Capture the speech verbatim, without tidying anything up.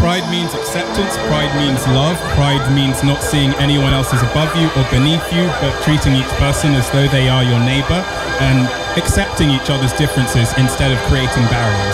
Pride means acceptance, pride means love, pride means not seeing anyone else as above you or beneath you, but treating each person as though they are your neighbor and accepting each other's differences instead of creating barriers.